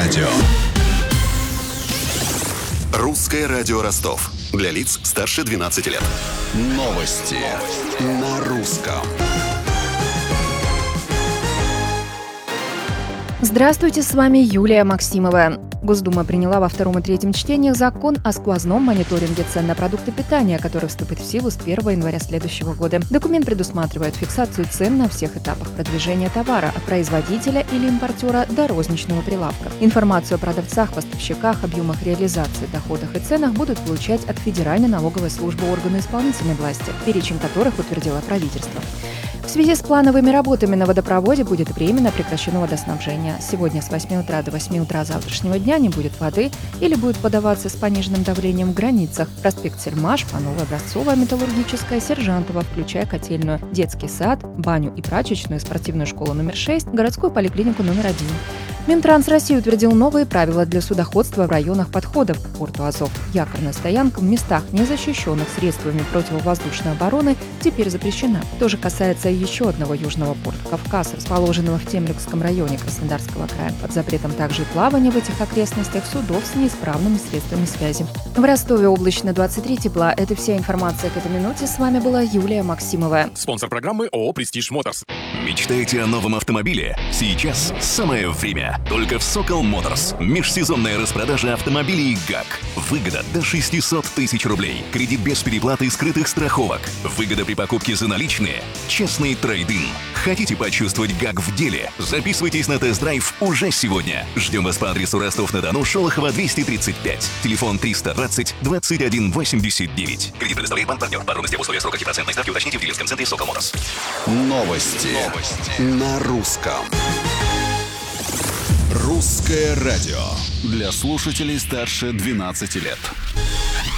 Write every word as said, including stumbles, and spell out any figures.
радио. Русское радио Ростов. Для лиц старше двенадцати лет. Новости на русском. Здравствуйте, с вами Юлия Максимова. Госдума приняла во втором и третьем чтениях закон о сквозном мониторинге цен на продукты питания, который вступит в силу с первого января следующего года. Документ предусматривает фиксацию цен на всех этапах продвижения товара от производителя или импортера до розничного прилавка. Информацию о продавцах, поставщиках, объемах реализации, доходах и ценах будут получать от Федеральной налоговой службы органы исполнительной власти, перечень которых утвердило правительство. В связи с плановыми работами на водопроводе будет временно прекращено водоснабжение. Сегодня с восьми утра до восьми утра завтрашнего дня не будет воды или будет подаваться с пониженным давлением в границах. Проспект Сельмаш, Панова, Образцовая, Металлургическая, Сержантова, включая котельную, детский сад, баню и прачечную, спортивную школу номер шесть, городскую поликлинику номер один. Минтранс России утвердил новые правила для судоходства в районах подходов к порту Азов. Якорная стоянка в местах, не защищенных средствами противовоздушной обороны, теперь запрещена. То же касается и еще одного южного порта Кавказ, расположенного в Темрюкском районе Краснодарского края. Под запретом также и плавание в этих окрестностях судов с неисправными средствами связи. В Ростове облачно, двадцать три тепла. Это вся информация к этой минуте. С вами была Юлия Максимова. Спонсор программы ООО «Престиж Моторс». Мечтаете о новом автомобиле? Сейчас самое время. Только в Сокол Моторс. Межсезонная распродажа автомобилей ГАК. Выгода до шестьсот тысяч рублей. Кредит без переплаты и скрытых страховок. Выгода при покупке за наличные. Честный трейд-ин. Хотите почувствовать ГАК в деле? Записывайтесь на тест-драйв уже сегодня. Ждем вас по адресу Ростов-на-Дону, Шолохова, двести тридцать пять. Телефон триста двадцать двадцать один восемьдесят девять. Кредит предоставляет банк-партнер. Подробности в условиях срока и процентной ставки уточните в дилерском центре Сокол Моторс. Новости, Новости на русском. Русское радио для слушателей старше двенадцати лет.